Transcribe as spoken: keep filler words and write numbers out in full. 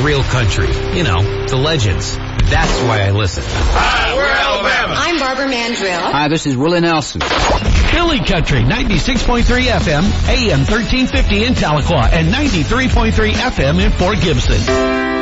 real country. You know, the legends. That's why I listen. Hi, we're Alabama. I'm Barbara Mandrill. Hi, this is Willie Nelson. Philly Country, ninety-six point three F M, A M thirteen fifty in Tahlequah, and ninety-three point three F M in Fort Gibson.